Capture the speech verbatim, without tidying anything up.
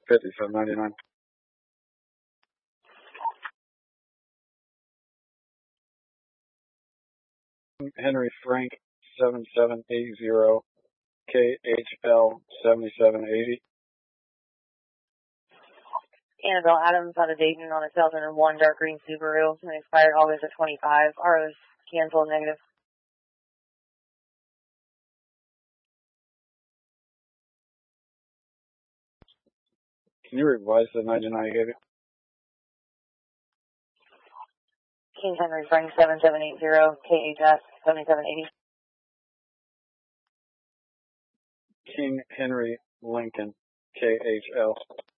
fifty-seven ninety-nine. Henry Frank seven seven eight zero, K H L seventy-seven eighty. Annabelle Adams out of Dayton on a two thousand one dark green Subaru. And expired August of twenty-five. R O's canceled negative. Can you revise the ninety-nine I gave you? King Henry Frank seven seven eight zero, K H S seventy-seven eighty. King Henry Lincoln, K H L.